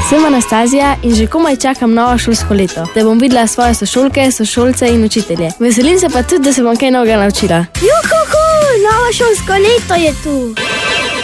Sem Anastazija in že komaj čakam novo šolsko leto, da bom videla svoje sošolke, sošolce in učitelje. Veselim se pa tudi, da se bom kaj novega naučila. Juhu, novo šolsko leto je tu!